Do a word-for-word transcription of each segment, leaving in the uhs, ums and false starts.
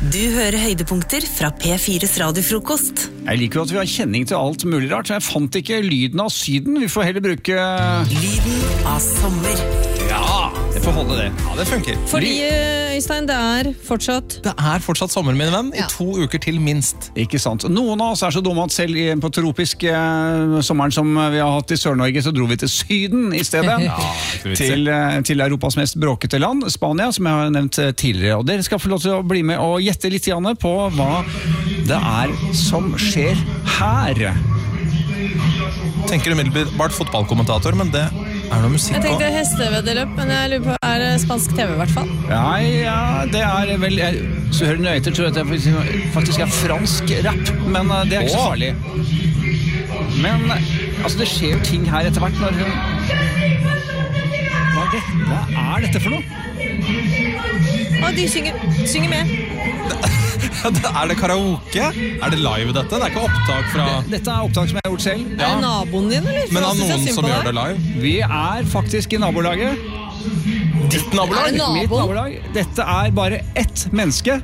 Du hører høydepunkter fra P fires radiofrokost. Jeg liker jo at vi har kjenning til alt mulig rart, så jeg fant ikke lyden av syden. Vi får heller bruke... Lyden av sommer. Ja, det får holde det. Ja, det funker. Fordi, Øystein, det er fortsatt... Det er fortsatt sommer, mine venn, Ja. i to uker til minst. Ikke sant. Noen av oss er så dumme at selv i- på tropisk eh, sommeren som vi har hatt i Sør-Norge, så dro vi til Syden i stedet. Ja, ikke vits i. til, eh, til Europas mest bråkete land, Spania, som jeg har nevnt eh, tidligere. Og dere skal få lov til å bli med og gjette litt grann på hva det er som skjer her. Tenker umiddelbart fotballkommentator, men det er noe musikk Jeg på. tenkte hesteveddeløp, men jeg lurer på, er det spansk TV i hvert fall? Ja, ja, det er vel... Jeg, så hører nøyter tror jeg at det faktisk er fransk rap, men eh, det er ikke så Åh. farlig. Men altså, det skjer jo ting her etter hvert når hun... Hva er, det? Hva er dette for noe? Å, de synger, synger med. Er det karaoke? Er det live dette? Det er ikke opptak fra... Dette er opptak som jeg har gjort selv. Er det naboen din, eller? For Men da av synes jeg noen synd som på gjør deg. det live? Vi er faktisk i nabolaget. Ditt Er nabolag? det naboen? Mitt nabolag. Dette er bare ett menneske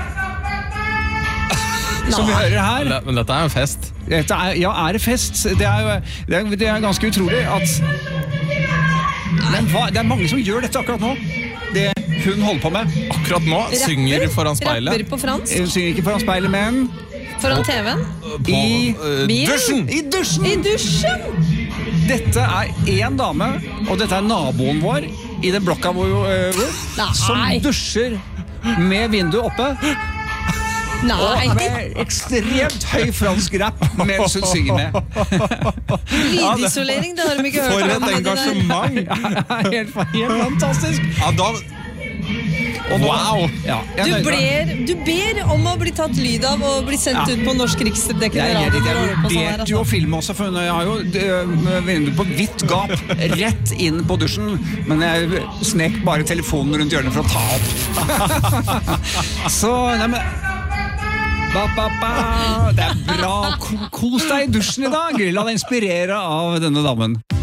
som vi hører her. Det- Men dette er jo fest. Dette er, ja, er det fest? Det er, jo, det er, det er ganske utrolig at... Men hva, det er mange som gjør dette akkurat nå. Det hun holder på med. Akkurat nå synger foran speilet. Rapper på fransk, Hun synger ikke foran speilet, men foran T V-en. På I eh, bilen. dusjen! i dusjen! I dusjen! Dette er en dame, og dette er naboen vår i den blokka hvor, øh, hvor Nei. som dusjer med vinduet oppe. Nei, Med ekstremt høy fransk rap mens hun synger med. lydisolering, det har de ikke hørt For om. et det der. engasjement! Helt, helt fantastisk. Ja, da... Wow! Ja, jeg Du, nøyer meg. ber, du ber om å bli tatt lyd av og bli sendt Ja. ut på norsk riksdekkende Jeg, radio. jeg, jeg når du holder på sånn her, vurderte jo å altså. filme også, for jeg har jo øh, vinduet på vidt gap rett inn på dusjen, men jeg snek bare telefonen rundt hjørnet for å ta opp. Så, nei, men... Ba, ba, ba. Det er bra. Ko- Kos deg i dusjen i dag. La deg inspirere av denne damen.